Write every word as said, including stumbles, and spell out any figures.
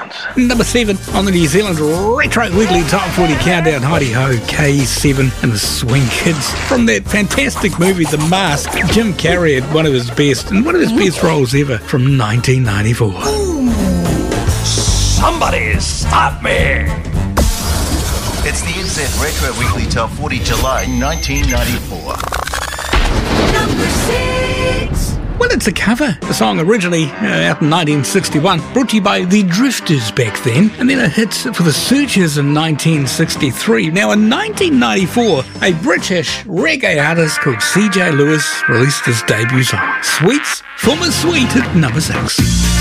dance. Number seven on the New Zealand Retro Weekly Top forty Countdown. Heidi Ho, K seven and the Swing Kids. From that fantastic movie, The Mask, Jim Carrey had one of his best, and one of his best roles ever, from nineteen ninety-four. Ooh. Somebody stop me! It's the N Z Retro Weekly Top forty, July nineteen ninety-four. Number six. Well, it's a cover. The song originally uh, out in nineteen sixty-one, brought to you by the Drifters back then, and then a hit for the Searchers in nineteen sixty-three. Now, in nineteen ninety-four, a British reggae artist called C J Lewis released his debut song, Sweets, Former Sweet, at number six.